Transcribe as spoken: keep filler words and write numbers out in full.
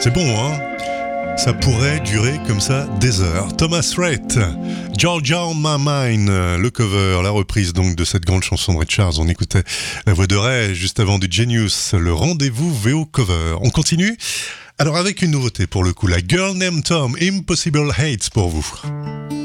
C'est bon, hein? Ça pourrait durer comme ça des heures. Thomas Rhett, Georgia on My Mind, le cover, la reprise donc de cette grande chanson de Ray Charles. On écoutait la voix de Ray juste avant du Genius, le rendez-vous V O cover. On continue? Alors avec une nouveauté pour le coup, la Girl Named Tom, Impossible Hates pour vous.